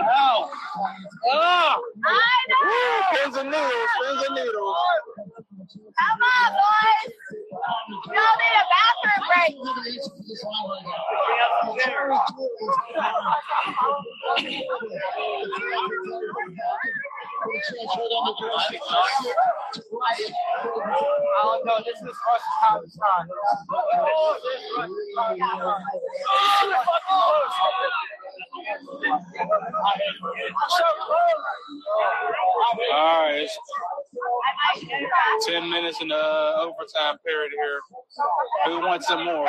Pins and needles. Come on, boys. Y'all need a bathroom break. Oh, no, this is first time. All right, it's 10 minutes in the overtime period here. Who wants some more?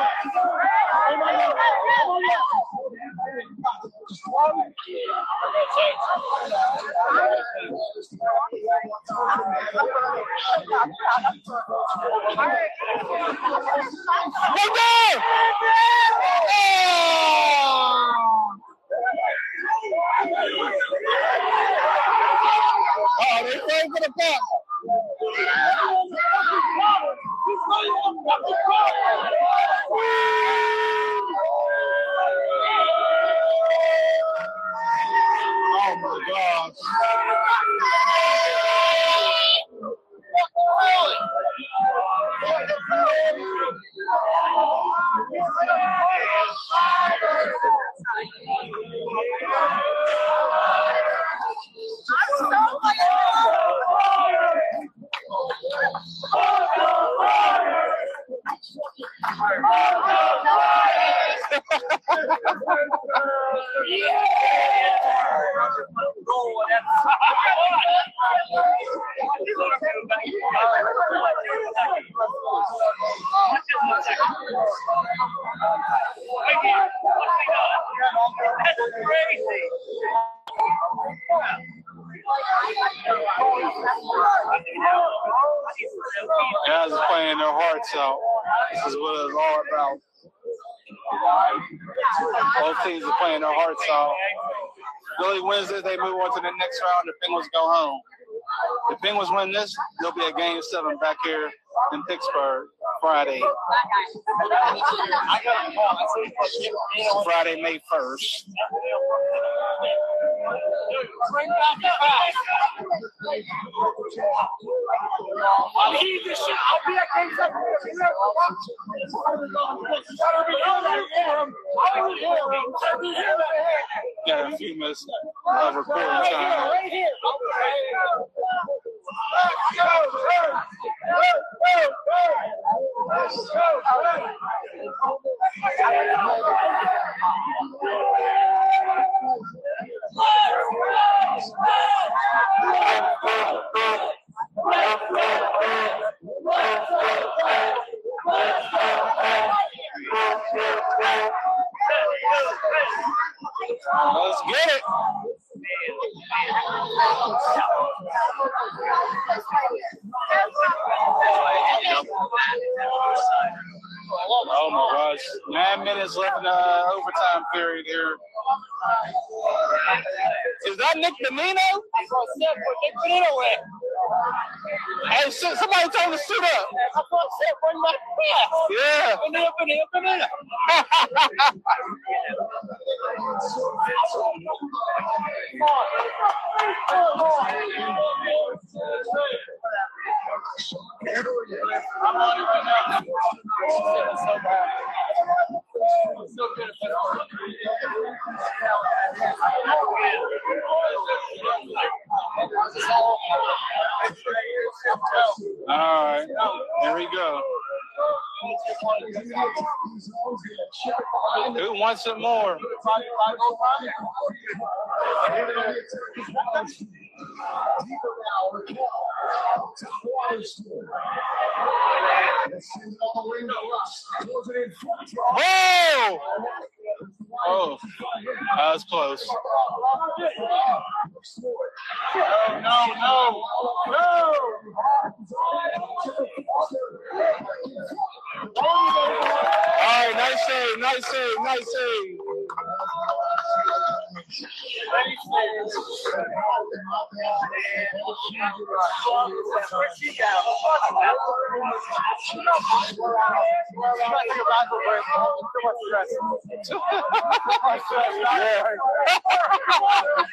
Oh, they playing for the back. Oh my gosh. Guys are playing their hearts out. This is what it's all about. Both teams are playing their hearts out. Philly wins this, they move on to the next round. The Penguins go home. If the Penguins win this, there'll be a Game 7 back here in Pittsburgh Friday. Friday, May 1st. I'll leave this shit. I'll be at Game 7. Got a few minutes of recording time. Right here. Let's get it. Oh my gosh. 9 minutes left in the overtime period here. Is that Nick Bonino? Hey, somebody told him to suit up. Yeah. I'm on it right now. So bad. So good. All right, here we go. Who wants some more? Whoa! Oh, that was close. No. All right, nice save. Yeah.